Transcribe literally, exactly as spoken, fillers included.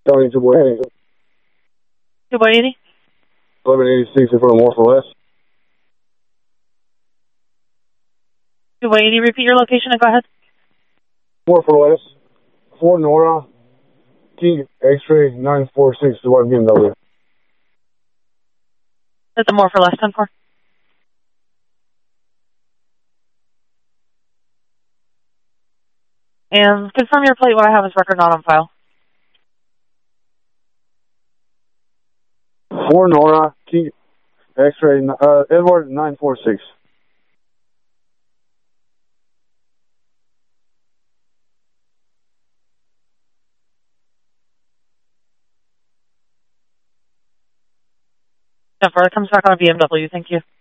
County two boy eighty. two boy eighty? eleven eighty-six in front of More for Less. two boy eighty, repeat your location and go ahead. More for Less. four Nora, King X-ray nine four six, the one B M W. That's the More for Less ten four. And confirm your plate. What I have is record not on file. four Nora, King X-ray, uh, Edward nine four six. ten four, it comes back on a B M W. Thank you.